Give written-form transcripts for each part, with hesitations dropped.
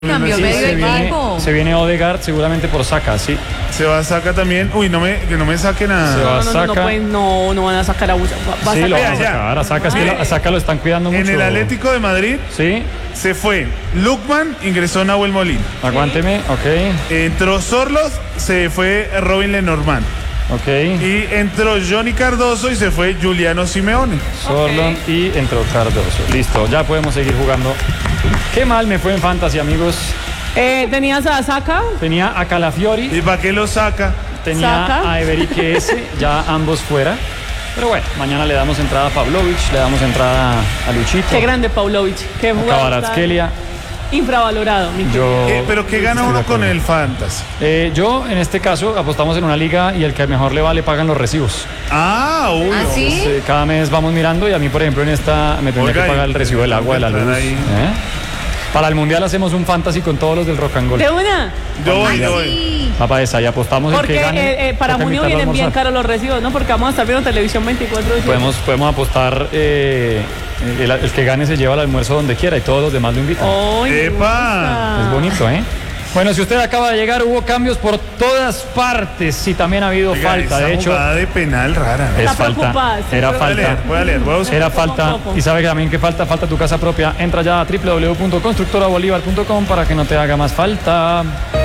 Cambió Sí, medio equipo. se viene Odegaard seguramente por Saka, sí. Se va a Saka también. Uy, que no me saquen a... Se va a No, Saka. pues, no van a sacar a Busa. Va a Sí, lo sacar- van a ya. sacar. A Saka, es que a Saka lo están cuidando mucho. En el Atlético de Madrid Sí, se fue Lukman, ingresó Nahuel Molina. aguánteme, ok, Entró Sorloth, se fue Robin Lenormand. ok. Y entró Johnny Cardoso y se fue Giuliano Simeone. Sorlon y entró Cardoso. Listo, ya podemos seguir jugando. Qué mal me fue en Fantasy, amigos. Tenías a Saka. Tenía a Calafiori, ¿Y para qué lo saca? tenía Saka. a Everike S, ya ambos fuera. Pero bueno, mañana le damos entrada a Pavlovic, le damos entrada a Luchito, Qué grande Paunovic. Qué a jugador tan Kvaratskhelia. infravalorado. Mi Yo, ¿Pero qué gana estoy de uno con acuerdo. el Fantasy? Yo, en este caso, apostamos en una liga y el que mejor le va le pagan los recibos. Ah, uy. ¿Ah, sí? Entonces, cada mes vamos mirando y a mí, por ejemplo, en esta me tendría Oiga, que pagar el recibo del agua, de la luz. entrar ahí. Para el Mundial hacemos un Fantasy con todos los del Rock and Roll. De una. Yo voy, Ay, yo voy. sí. Papá, esa, y apostamos el Porque que gane. para toca junio invitarlo a vienen bien almorzar. caros los recibos, ¿no? Porque vamos a estar viendo televisión 24/7. Podemos apostar, el que gane se lleva el almuerzo donde quiera y todos los demás lo invitan. ¡Ay, me ¡Epa! gusta! Es bonito, ¿eh? Bueno, si usted acaba de llegar, hubo cambios por todas partes y también ha habido Oiga, falta. esa De hecho, jugada de penal rara. ¿no? es Está falta. preocupada, está Era Voy a leer, falta. voy a leer, voy a buscar. Era falta. Poco. Y sabe también que falta tu casa propia. Entra ya a www.constructorabolívar.com para que no te haga más falta.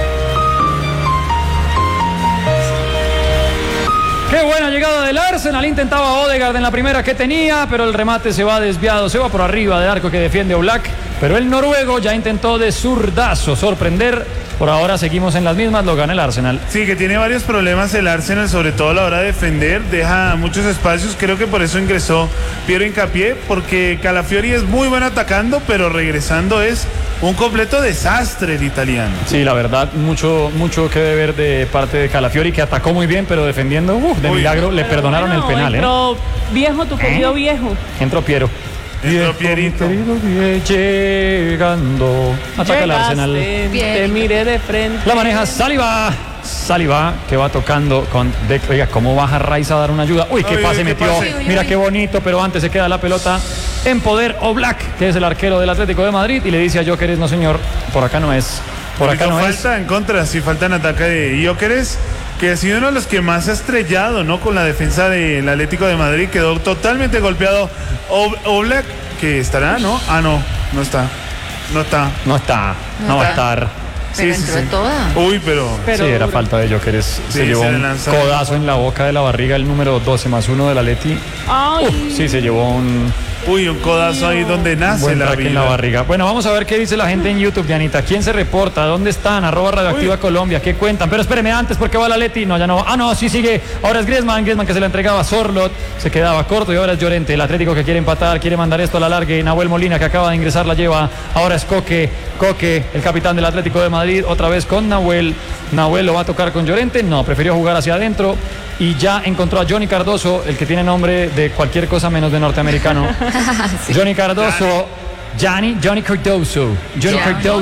Qué buena llegada del Arsenal. Intentaba Odegaard en la primera que tenía, pero el remate se va desviado, se va por arriba del arco que defiende Oblak. Pero el noruego ya intentó de zurdazo sorprender. Por ahora seguimos en las mismas, lo gana el Arsenal. Sí, que tiene varios problemas el Arsenal, sobre todo a la hora de defender, deja muchos espacios, creo que por eso ingresó Piero Hincapié, porque Calafiori es muy bueno atacando, pero regresando es un completo desastre el italiano. Sí, la verdad, mucho que deber de parte de Calafiori, que atacó muy bien, pero defendiendo, de Uy, milagro, le Pero perdonaron bueno, el penal, entró viejo, tu querido viejo. Entró Piero. Entró Pierito. Mi querido llegando. Ataca el Llegaste, Arsenal. te miré de frente. La maneja Saliba. Saliba que va tocando con oiga, cómo baja Rice a dar una ayuda. Uy, qué Uy, pase qué metió. pase. Mira qué bonito, pero antes se queda la pelota en poder Oblak, que es el arquero del Atlético de Madrid, y le dice a Gyökeres, no señor, por acá no es. Por acá no es. falta en contra, sí falta en ataque de Gyökeres, que ha sido uno de los que más se ha estrellado, ¿no? Con la defensa del Atlético de Madrid, quedó totalmente golpeado Oblak, que estará, ¿no? Ah, no está. No está. No va a estar. Pero Sí, sí, entró sí. toda. Uy, pero Pero sí, era duro. falta de Gyökeres. Sí, Se llevó se le un lanzó. codazo en la boca de la barriga, el número 12+1 del Atleti. Ay, Sí, se llevó un un codazo ahí donde nace buen la track en la vida. barriga. Bueno, vamos a ver qué dice la gente en YouTube, Dianita. ¿Quién se reporta? ¿Dónde están? @Radioactiva Uy. Colombia. ¿Qué cuentan? Pero espéreme antes porque va el Atleti. No, ya no. Ah, no, sí sigue. Ahora es Griezmann que se la entregaba a Sorloth. Se quedaba corto y ahora es Llorente. El Atlético que quiere empatar, quiere mandar esto a la largue. Nahuel Molina que acaba de ingresar la lleva. Ahora es Coque, el capitán del Atlético de Madrid. Otra vez con Nahuel. Nahuel lo va a tocar con Llorente. No, prefirió jugar hacia adentro. Y ya encontró a Johnny Cardoso, el que tiene nombre de cualquier cosa menos de norteamericano. Johnny Cardoso. Johnny Cardoso. Johnny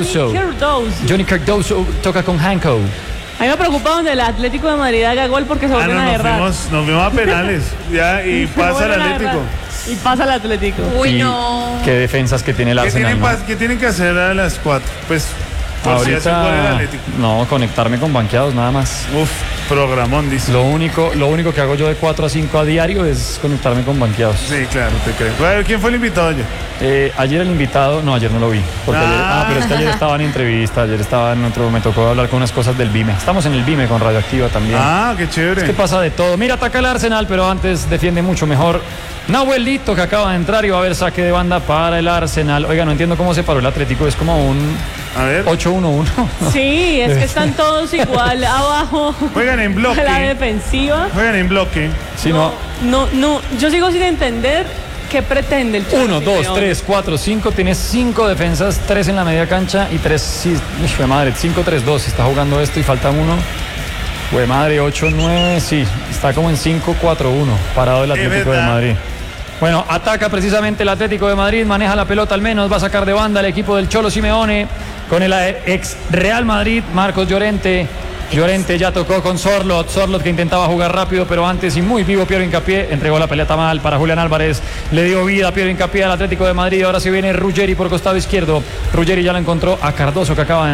Johnny Cardoso toca con Hanko. a mí me preocupa donde el Atlético de Madrid haga gol porque se Ah, vuelven no, a errar. nos fuimos a penales. Ya, y Se pasa el vuelven a Atlético. errar. Y pasa el Atlético. Uy, Y no. qué defensas que tiene el ¿Qué Arsenal. ¿no? ¿Qué tienen que hacer a las 4? Pues, por si hacen gol el Ahorita Atlético. no, conectarme con banqueados nada más. Uf, programón, dice. Lo único que hago yo de 4 a 5 a diario es conectarme con banqueados. Sí, claro, te creo. A ver, ¿quién fue el invitado ya? Ayer el invitado, no, ayer no lo vi. Porque pero es que ayer estaba en entrevista, ayer estaba en otro, me tocó hablar con unas cosas del BIME. Estamos en el BIME con Radioactiva también. Ah, qué chévere. Es que pasa de todo. Mira, ataca el Arsenal, pero antes defiende mucho mejor Nahuelito, que acaba de entrar y va a haber saque de banda para el Arsenal. Oiga, no entiendo cómo se paró el Atlético, es como un A ver, 8-1-1. Sí, es que están todos igual abajo. juegan en La bloque. defensiva. Juegan en bloque. Si no, No, yo sigo sin entender qué pretende el Cholo 1, 2, Simeone. 3, 4, 5. Tienes 5 defensas, 3 en la media cancha y 3. Sí, hijo de madre, 5-3-2. Está jugando esto y falta uno. Jue madre, 8-9. Sí, está como en 5-4-1. Parado el Atlético de verdad. Madrid. Bueno, ataca precisamente el Atlético de Madrid. Maneja la pelota al menos. Va a sacar de banda el equipo del Cholo Simeone. Con el ex Real Madrid, Marcos Llorente. Llorente ya tocó con Sorloth que intentaba jugar rápido, pero antes y muy vivo Piero Hincapié, entregó la pelota mal para Julián Álvarez, le dio vida a Piero Hincapié al Atlético de Madrid. Ahora se viene Ruggeri por costado izquierdo. Ruggeri ya la encontró a Cardoso, que acaba de